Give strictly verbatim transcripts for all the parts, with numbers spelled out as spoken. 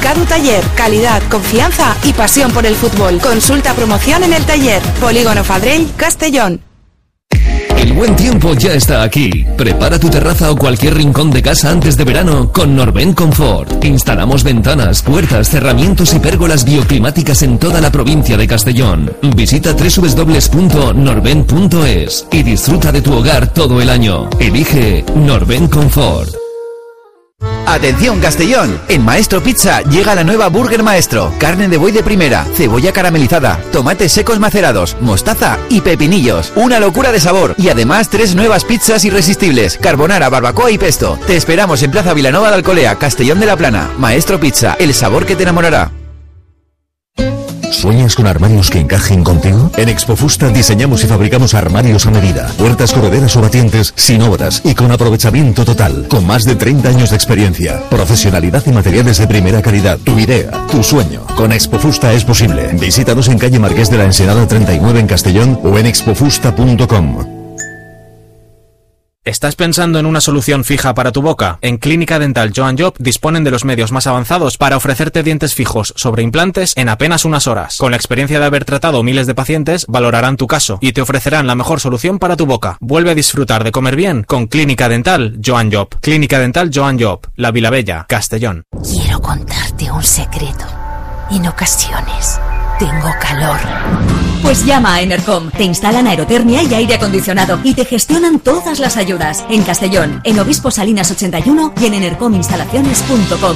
Cadu Taller, calidad, confianza y pasión por el fútbol. Consulta promoción en el taller. Polígono Fadrell, Castellón. El buen tiempo ya está aquí. Prepara tu terraza o cualquier rincón de casa antes de verano con Norben Confort. Instalamos ventanas, puertas, cerramientos y pérgolas bioclimáticas en toda la provincia de Castellón. Visita doble u doble u doble u punto norben punto es y disfruta de tu hogar todo el año. Elige Norben Confort. Atención Castellón, en Maestro Pizza llega la nueva Burger Maestro, carne de buey de primera, cebolla caramelizada, tomates secos macerados, mostaza y pepinillos, una locura de sabor y además tres nuevas pizzas irresistibles, carbonara, barbacoa y pesto. Te esperamos en Plaza Vilanova de Alcolea, Castellón de la Plana. Maestro Pizza, el sabor que te enamorará. ¿Sueñas con armarios que encajen contigo? En Expofusta diseñamos y fabricamos armarios a medida, puertas correderas o batientes sin obras y con aprovechamiento total, con más de treinta años de experiencia, profesionalidad y materiales de primera calidad. Tu idea, tu sueño, con Expofusta es posible. Visítanos en calle Marqués de la Ensenada treinta y nueve en Castellón o en expofusta punto com. ¿Estás pensando en una solución fija para tu boca? En Clínica Dental Joan Job disponen de los medios más avanzados para ofrecerte dientes fijos sobre implantes en apenas unas horas. Con la experiencia de haber tratado miles de pacientes, valorarán tu caso y te ofrecerán la mejor solución para tu boca. Vuelve a disfrutar de comer bien con Clínica Dental Joan Job. Clínica Dental Joan Job, La Vilavella, Castellón. Quiero contarte un secreto. En ocasiones tengo calor. Pues llama a Enercom. Te instalan aerotermia y aire acondicionado y te gestionan todas las ayudas. En Castellón, en Obispo Salinas ochenta y uno y en enercom instalaciones punto com.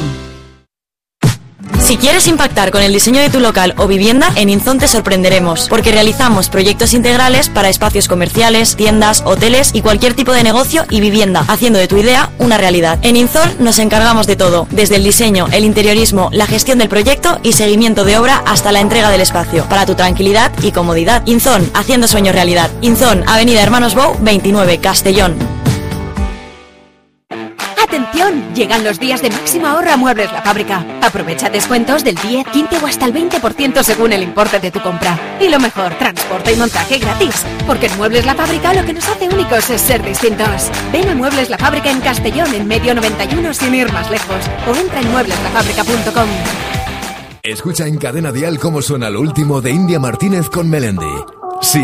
Si quieres impactar con el diseño de tu local o vivienda, en Inzon te sorprenderemos, porque realizamos proyectos integrales para espacios comerciales, tiendas, hoteles y cualquier tipo de negocio y vivienda, haciendo de tu idea una realidad. En Inzon nos encargamos de todo, desde el diseño, el interiorismo, la gestión del proyecto y seguimiento de obra hasta la entrega del espacio, para tu tranquilidad y comodidad. Inzon, haciendo sueños realidad. Inzon, Avenida Hermanos Bou, veintinueve, Castellón. ¡Atención! Llegan los días de máximo ahorro a Muebles La Fábrica. Aprovecha descuentos del diez, quince o hasta el veinte por ciento según el importe de tu compra. Y lo mejor, transporte y montaje gratis. Porque en Muebles La Fábrica lo que nos hace únicos es ser distintos. Ven a Muebles La Fábrica en Castellón, en Medio noventa y uno sin ir más lejos. O entra en muebles la fábrica punto com. Escucha en Cadena Dial cómo suena lo último de India Martínez con Melendi.